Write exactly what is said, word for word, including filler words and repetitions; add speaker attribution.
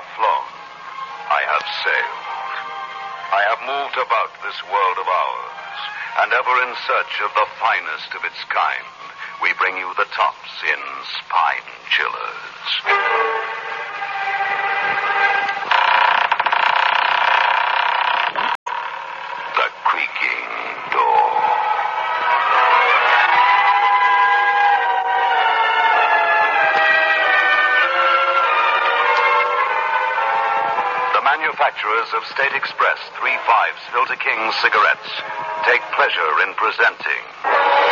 Speaker 1: have flown. I have sailed. I have moved about this world of ours, and ever in search of the finest of its kind, we bring you the tops in Spine Chillers. The creaking door. Manufacturers of State Express three fives Filter King cigarettes take pleasure in presenting